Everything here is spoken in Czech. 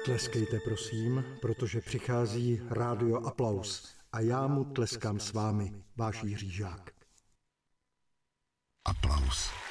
Tleskejte prosím, protože přichází Rádio Aplaus a já mu tleskám s vámi, váš Jiří Žák. Aplaus.